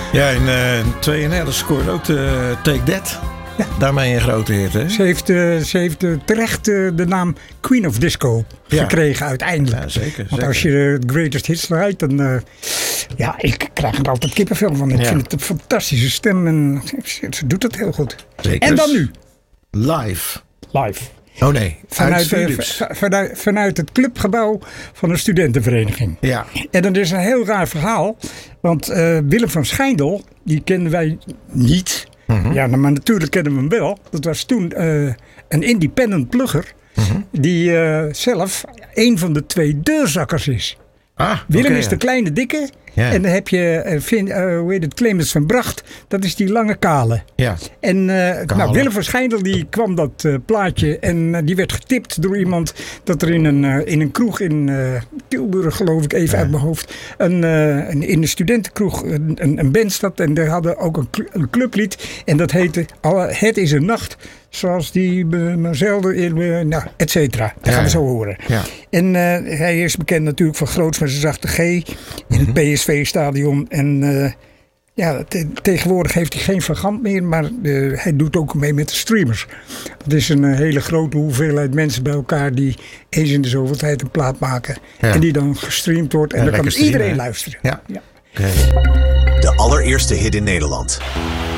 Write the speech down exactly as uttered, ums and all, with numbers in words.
Ja, in uh, tweeëndertig scoorde ook de Take That. Ja. Daarmee een grote hit, hè? Ze heeft, uh, ze heeft uh, terecht uh, de naam Queen of Disco ja. gekregen uiteindelijk. Ja, zeker. Want zeker. als je de Greatest Hits draait, dan... Uh, ja, ik krijg er altijd kippenvel van. Ik ja. vind het een fantastische stem en ze doet het heel goed. Zeker. En dan nu? Live. Live. Oh nee, vanuit, uh, vanuit, vanuit het clubgebouw van een studentenvereniging. Ja. En dat is een heel raar verhaal. Want uh, Willem van Schijndel, die kenden wij niet... Mm-hmm. Ja, maar natuurlijk kennen we hem wel. Dat was toen uh, een independent plugger. Mm-hmm. Die uh, zelf een van de twee deurzakkers is. Ah, Willem okay, is de ja. kleine dikke. Ja. En dan heb je, uh, Vin, uh, hoe heet het, Clemens van Bracht. Dat is die lange kale. Ja. En uh, nou, Willem van Schijndel die kwam dat uh, plaatje. En uh, die werd getipt door iemand. Dat er in een, uh, in een kroeg in uh, Tilburg, geloof ik, even ja. uit mijn hoofd. Een, uh, een, in de studentenkroeg een, een, een band zat. En daar hadden ook een, een clublied. En dat heette Het is een nacht. Zoals die uh, maar zelden in, uh, nou, et cetera. Dat ja, gaan we zo horen. Ja. En uh, hij is bekend natuurlijk van Groots met zijn zachte G. In het mm-hmm. P S V-stadion. En uh, ja, te- tegenwoordig heeft hij geen vagant meer. Maar uh, hij doet ook mee met de streamers. Het is een uh, hele grote hoeveelheid mensen bij elkaar. Die eens in de zoveel tijd een plaat maken. Ja. En die dan gestreamd wordt. En ja, dan kan streamen, iedereen hè? luisteren. Ja. Ja. Okay. De allereerste hit in Nederland.